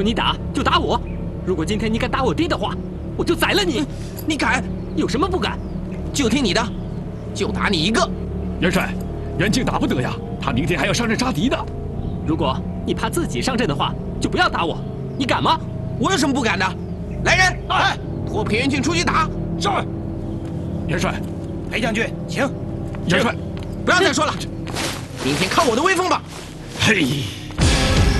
你打就打我，如果今天你敢打我爹的话，我就宰了你。 你敢？ 有什么不敢？ 就听你的，就打你一个。 元帅，袁敬打不得呀，他明天还要上阵杀敌的。 如果你怕自己上阵的话，就不要打我。你敢吗？ 我有什么不敢的？来人， 哎， 拖裴元敬出去打。 是。元帅， 裴将军，请。 元帅， 不要再说了，明天靠我的威风吧。 嘿。